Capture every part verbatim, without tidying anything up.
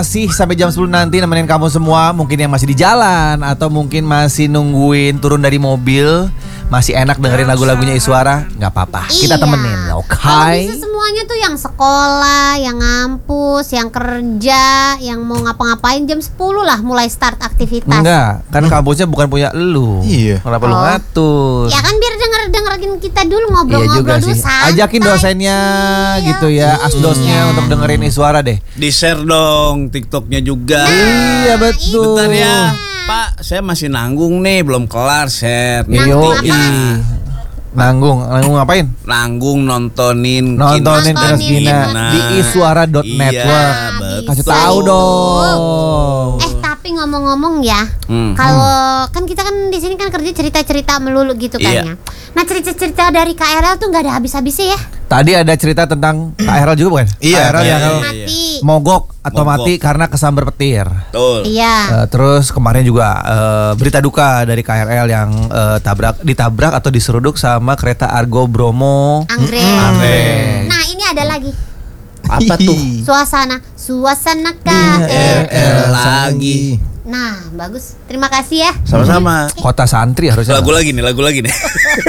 Masih sampai jam sepuluh nanti nemenin kamu semua. Mungkin yang masih di jalan atau mungkin masih nungguin turun dari mobil, masih enak dengerin lagu-lagunya Iswara, nggak apa-apa, kita Iya. temenin, oke? Kalau bisa semuanya tuh yang sekolah, yang ngampus, yang kerja, yang mau ngapa-ngapain jam sepuluh lah mulai start aktivitas. Enggak, kan kampusnya bukan punya elu. Iya. Kenapa lu Oh. ngatur? Ya kan biar denger-dengerin kita dulu Iya ngobrol-ngobrol juga dulu sih. santai. Ajakin dosennya Iya. gitu ya, asdosnya Iya. untuk dengerin Iswara deh. Di-share dong TikToknya juga. Iya betul. Bentar ya, Pak, saya masih nanggung nih, belum kelar share. Yo, Nanggung apa? nanggung, nanggung ngapain? Nanggung nontonin Nontonin Nontonin Kinas Gina Gina. di iswara dot network. Iya, betul. Kasih Bisa tahu itu. dong. Eh tapi ngomong-ngomong ya, Hmm. kalau kan kita kan di sini kan kerja cerita-cerita melulu gitu kan Iya. ya. Nah cerita-cerita dari K R L tuh nggak ada habis-habisnya ya. Tadi ada cerita tentang K R L juga bukan? Iya, K R L iya, yang iya. Mati. mogok atau Mogok. mati karena kesambar petir. Betul. Iya. Eh, terus kemarin juga eh, berita duka dari K R L yang eh, tabrak ditabrak atau diseruduk sama kereta Argo Bromo. Anggrek. Anggrek. Nah ini ada lagi Apa tuh? suasana, suasana K Iya, R L. lagi. Nah bagus, terima kasih ya. Sama-sama. Kota santri harusnya. Lagu lagi nih, lagu lagi nih.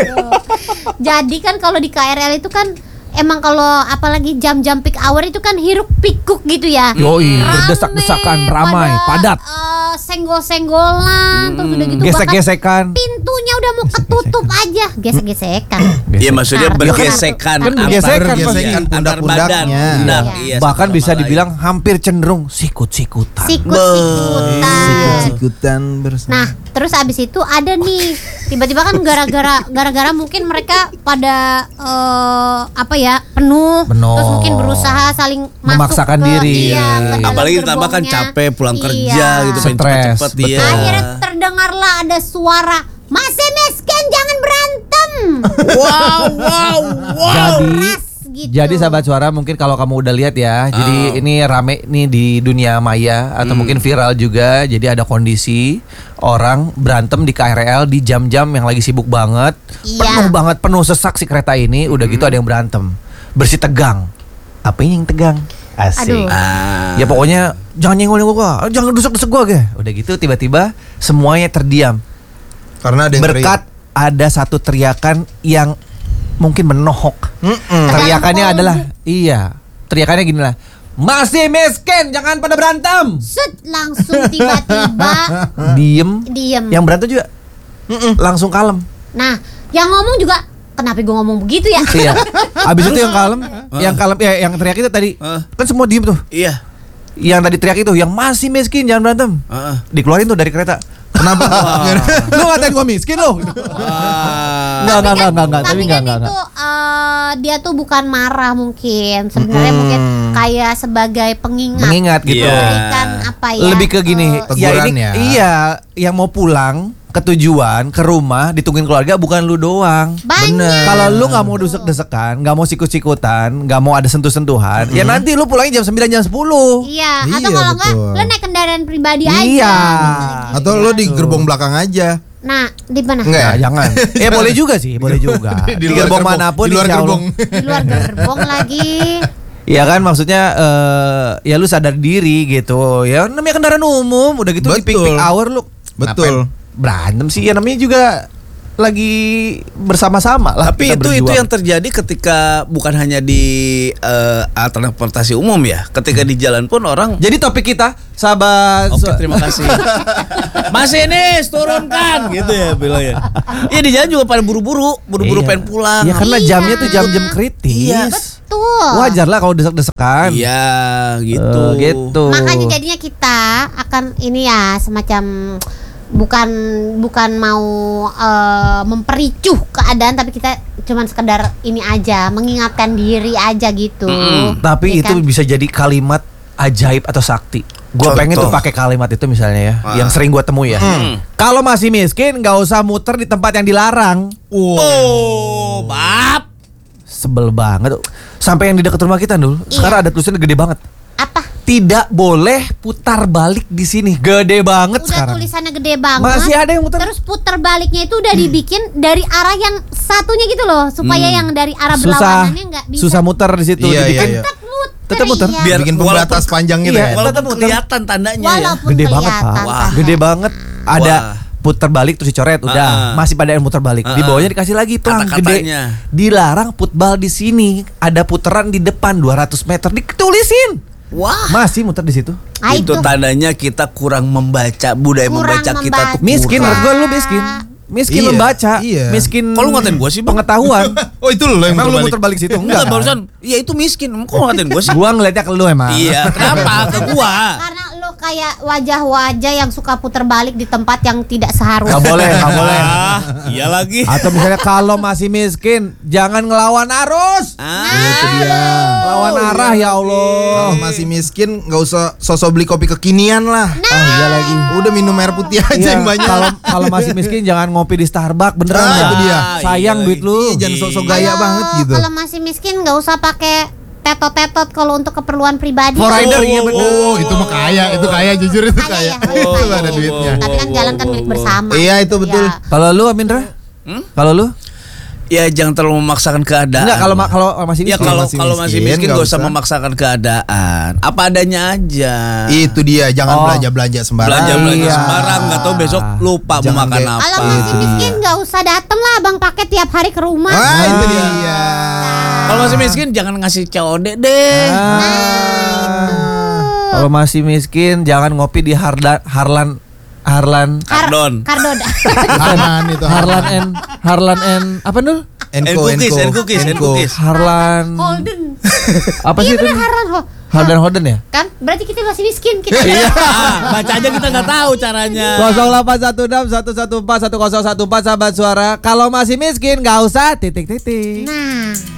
Jadi kan kalau di K R L itu kan emang kalau apalagi jam-jam peak hour itu kan hiruk pikuk gitu ya. Yoi, Rame, berdesak-desakan, ramai, pada, padat. eh, senggol-senggolan terus udah gitu bahkan Gesek-gesekan. pintunya udah mau ketutup aja, gesek-gesekan. Iya, maksudnya Nah, bergesekan kan antar- bergesekan, bergesekan antar pundak-pundaknya. badan. Pundak, Iya. iya, Bahkan satu bisa sama dibilang hampir cenderung sikut-sikutan. Sikut-sikutan. Ikutan bersama. Nah, terus abis itu ada nih tiba-tiba kan gara-gara gara-gara mungkin mereka pada eh, apa ya penuh, Penuh. terus mungkin berusaha saling masuk Memaksakan ke- diri. iya, ke dalam Apalagi ditambah kan gerbongnya. capek pulang Iya. kerja gitu, pengen Stres, cepet-cepet betul. dia. Akhirnya terdengarlah ada suara, "Masih miskin jangan berantem." Wow, wow, wow. Jadi Keras gitu. Jadi sahabat suara mungkin kalau kamu udah lihat ya, jadi Oh. ini rame nih di dunia maya atau mungkin viral juga. Jadi ada kondisi orang berantem di K R L di jam-jam yang lagi sibuk banget, Iya. penuh banget, penuh sesak si kereta ini. Udah gitu ada yang berantem, bersih tegang. Apa yang tegang? Asik. Aduh. Ah. Ya pokoknya jangan nyenggol-nyenggol gua, jangan desek-desek gua ge. Udah gitu tiba-tiba semuanya terdiam. Karena ada yang Berkat ada satu teriakan yang mungkin menohok. Mm-mm. Teriakannya Tegang adalah iya, teriakannya gini lah. Masih miskin, jangan pada berantem. Set langsung tiba-tiba Diem. diem. Yang berantem juga langsung kalem. Nah, yang ngomong juga kenapa gue ngomong begitu ya? Iya. Abis itu yang kalem, yang kalem ya yang teriak itu tadi. Hah? Kan semua diem tuh. Iya. Yang tadi teriak itu, yang masih miskin jangan berantem. Heeh. Dikeluarin tuh dari kereta. Kenapa? Lu ngatain gua miskin lu. Ah. Enggak, enggak, enggak, enggak, enggak, tapi Tapi enggak, kan enggak, itu eh, dia tuh bukan marah mungkin. Sebenarnya mungkin kayak sebagai pengingat. Mengingat gitu. Iya. Memberikan apa ya? Lebih ke gini, eh, ya teguran ini ya. iya, yang mau pulang ke tujuan, ke rumah, ditungguin keluarga bukan lu doang. Banyak. Kalau lu nggak mau desek-desekan, nggak mau sikut-sikutan, nggak mau ada sentuh-sentuhan, ya nanti lu pulangnya jam sembilan jam sepuluh. Iya, Iya, atau kalau enggak betul. lo naik kendaraan pribadi aja. Iya. Atau lo di gerbong belakang aja. Nah, di mana? Enggak. Nah, jangan. Eh boleh juga sih, boleh juga. Di, luar gerbong manapun di luar insya Allah. gerbong. Di luar gerbong lagi. Ya kan maksudnya eh, ya lu sadar diri gitu. Ya namanya kendaraan umum, udah gitu di peak Betul. peak hour lu. Betul. Ngapain berantem sih, ya namanya juga lagi bersama-sama lah. Tapi kita itu itu berjuang. yang terjadi ketika bukan hanya di eh, alat transportasi umum ya, ketika di jalan pun orang. Jadi topik kita sahabat. Oke, terima kasih. Mas ini turunkan gitu ya bilangnya. Iya di jalan juga pada buru-buru, buru-buru Iya. pengen pulang. Ya karena Iya. jamnya tuh jam-jam kritis. Iya. Betul. Wajar lah kalau desek-desekan. Iya, gitu. Eh, gitu. Makanya jadinya kita akan ini ya semacam bukan bukan mau eh, mempericuh keadaan, tapi kita cuman sekedar ini aja mengingatkan diri aja gitu. Mm-mm. Tapi Ya itu kan? bisa jadi kalimat ajaib atau sakti. Gua Contoh. pengen tuh pakai kalimat itu misalnya ya, Ah. yang sering gua temui ya. Hmm. Kalau masih miskin nggak usah muter di tempat yang dilarang. Oh, bab. Sebel banget. Sampai yang di dekat rumah kita dulu. Iya. Sekarang ada tulisannya gede banget. Apa? Tidak boleh putar balik di sini. Gede banget Udah sekarang. tulisannya gede banget. Masih ada yang muter. Terus putar baliknya itu udah dibikin dari arah yang satunya gitu loh, supaya Hmm. yang dari arah Susah, berlawanannya nggak bisa. susah muter di situ. Iya, Dibikin iya, iya. Tetap muter. Tetap muter. iya. Biar Bikin walaupun- pembatas panjang gitu Iya, ya. Walaupun tetap muter. kelihatan tandanya ya. Walaupun Gede banget, kelihatan Pak. Wah. tanda. Gede banget. Ada Wah. putar balik terus dicoret udah. Ah. Masih pada yang muter balik. Di Ah. bawahnya dikasih lagi pelang gede. Kata-katanya. Dilarang putbal di sini. Ada putaran di depan dua ratus meter ditulisin. Wah. Masih muter di situ. Ah, Itu tandanya kita kurang membaca, budaya Kurang membaca kita tuh membaca. Miskin, kurang. menurut gue lu miskin. Miskin Iya, membaca, iya. miskin. Kok lu ngatain gua sih, Bang? Pengetahuan. Oh itu lo yang Emang lu muter muter balik situ? Enggak, Enggak. kan? barusan. Iya itu miskin. Kok ngatain gue sih? Gua ngeliatnya ke lu emang. Iya, kenapa ke gua? Karena lu kayak wajah-wajah yang suka puter balik di tempat yang tidak seharusnya. Gak boleh, gak boleh. Ah, iya lagi. Atau misalnya kalau masih miskin, jangan ngelawan arus. Ah, Itu dia. Lawan arah ya Allah. Kalau masih miskin nggak usah sosok beli kopi kekinian lah. Ah, iya lagi. Udah minum air putih aja Iya, yang banyak. Kalau kalau masih miskin jangan ngopi di Starbucks beneran Ah, ya. itu dia. Sayang Iya duit lagi. lu. Iya, jangan sok-sok gaya Kalau- banget gitu. Kalau masih miskin nggak usah pakai tetot-tetot kalau untuk keperluan pribadi. For rider Oh, iya oh, betul. Oh, itu mah kaya, itu kaya jujur itu Kaya kaya. ya, kaya. Itu ada duitnya. Tapi kan jalan kan milik bersama. Iya, itu betul. Ya. Kalau lu Amindra? Hmm? Kalau lu? ya jangan terlalu memaksakan keadaan. Enggak, kalau ma- kalau masih Ya miskin. kalau masih kalau masih miskin, miskin nggak gak usah usah. memaksakan keadaan. Apa adanya aja. Itu dia, jangan Oh. belanja-belanja sembarangan. Belanja belanja Iya. sembarang, nggak tahu besok lupa mau Jangan makan kayak- apa. Kalau masih miskin nggak usah dateng lah bang pakai tiap hari ke rumah. Ah, itu dia. Iya. Kalau masih miskin jangan ngasih C O D deh. Ah. Kalau masih miskin jangan ngopi di Harda, Harlan Harlan Kar- Kardon. Kardon. Aman itu. Harlan and Harlan and apa Nul? Enko, And cookies, Enko, and cookies, and Enko. cookies. Harlan Holden. apa sih Iya itu? bener Harlan Ho- Hardan Hoden ya? Kan berarti kita masih miskin kita. Iya, baca aja kita nggak tahu caranya. nol delapan satu enam satu satu empat satu nol satu empat sahabat suara. Kalau masih miskin nggak usah titik-titik. Nah.